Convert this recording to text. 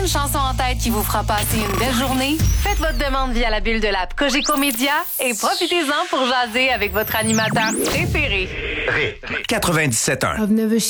une chanson en tête qui vous fera passer une belle journée? Faites votre demande via la bulle de l'app Cogeco Média et profitez-en pour jaser avec votre animateur préféré. Ré 97.1.